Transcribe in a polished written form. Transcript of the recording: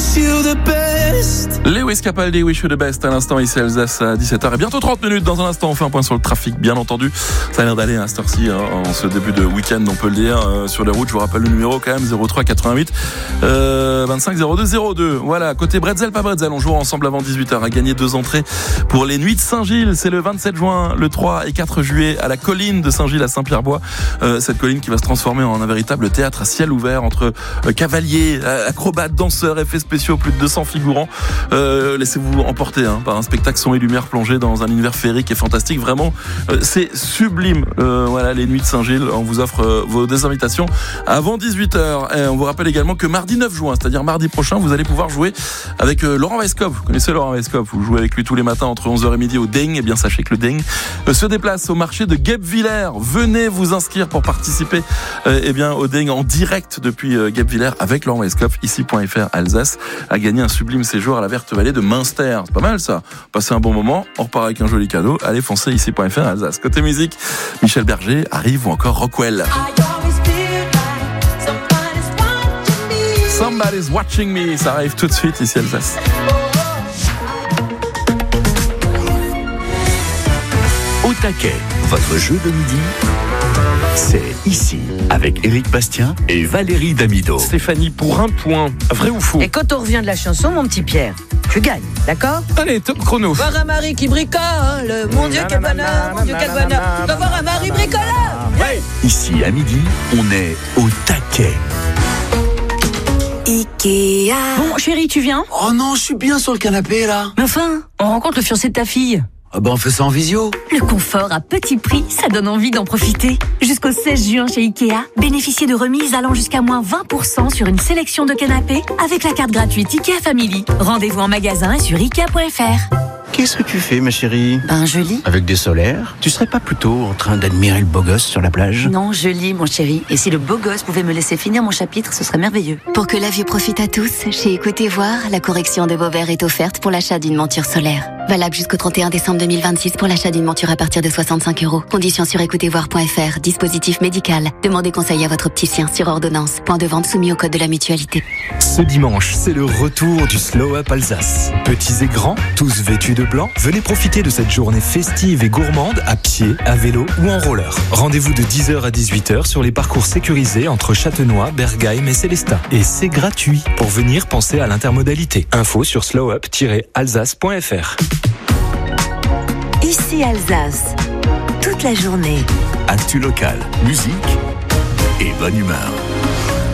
you the best. Lewis Capaldi, Wish You the Best à l'instant ici à Alsace à 17h et bientôt 30 minutes. Dans un instant on fait un point sur le trafic, bien entendu. Ça a l'air d'aller à cette heure-ci, en ce début de week-end, on peut le dire, sur les routes. Je vous rappelle le numéro quand même, 03 88 25 02 02. Voilà, côté Bretzel, pas Bretzel, on joue ensemble avant 18h à gagner 2 entrées pour les Nuits de Saint-Gilles. C'est le 27 juin, le 3 et 4 juillet à la colline de Saint-Gilles à Saint-Pierre-Bois. Cette colline qui va se transformer en un véritable théâtre à ciel ouvert entre cavaliers, acrobates, danseurs, effets spéciaux, plus de 200 figurants. Laissez-vous emporter par un spectacle son et lumière plongé dans un univers féerique et fantastique. Vraiment, c'est sublime. Voilà, les Nuits de Saint-Gilles. On vous offre vos désinvitations avant 18h. Et on vous rappelle également que mardi 9 juin, c'est-à-dire mardi prochain, vous allez pouvoir jouer avec Laurent Weisskopf. Vous connaissez Laurent Weisskopf, vous jouez avec lui tous les matins entre 11h et midi au Deng. Et bien sachez que le Deng se déplace au marché de Guebwiller. Venez vous inscrire pour participer au Deng en direct depuis Guebwiller avec Laurent Weisskopf, ici.fr Alsace, à gagner un sublime séjour à la Verte Vallée de Münster. C'est pas mal ça. Passez un bon moment, on repart avec un joli cadeau. Allez, foncez ici.fr Alsace. Côté musique, Michel Berger arrive ou encore Rockwell. Somebody's watching me. Ça arrive tout de suite ici Alsace. Au taquet, votre jeu de midi, c'est ici, avec Éric Bastien et Valérie Damido. Stéphanie, pour un point, vrai ou faux? Et quand on revient de la chanson, mon petit Pierre, tu gagnes, d'accord? Allez, top chrono. Voir un mari qui bricole, mon Dieu quel bonheur, mon Dieu quel bonheur, de voir un mari bricoleur. Ouais. Ici, à midi, on est au taquet. Ikea. Bon, chérie, tu viens? Oh non, je suis bien sur le canapé, là. Mais enfin, on rencontre le fiancé de ta fille. Ah ben, on fait ça en visio. Le confort à petit prix, ça donne envie d'en profiter. Jusqu'au 16 juin chez Ikea, bénéficiez de remises allant jusqu'à moins 20% sur une sélection de canapés avec la carte gratuite Ikea Family. Rendez-vous en magasin et sur Ikea.fr. Qu'est-ce que tu fais, ma chérie? Ben, je lis. Avec des solaires? Tu serais pas plutôt en train d'admirer le beau gosse sur la plage? Non, je lis, mon chéri. Et si le beau gosse pouvait me laisser finir mon chapitre, ce serait merveilleux. Pour que la vue profite à tous, chez Écoutez Voir, la correction de vos verres est offerte pour l'achat d'une monture solaire. Valable jusqu'au 31 décembre 2026 pour l'achat d'une monture à partir de 65 €. Conditions sur écoutezvoir.fr. Dispositif médical. Demandez conseil à votre opticien sur ordonnance. Point de vente soumis au code de la mutualité. Ce dimanche, c'est le retour du Slow Up Alsace. Petits et grands, tous vêtus de blanc, venez profiter de cette journée festive et gourmande à pied, à vélo ou en roller. Rendez-vous de 10h à 18h sur les parcours sécurisés entre Châtenois, Bergheim et Célestat. Et c'est gratuit. Pour venir, pensez à l'intermodalité. Info sur slowup-alsace.fr. Ici Alsace. Toute la journée. Actu local, musique et bonne humeur.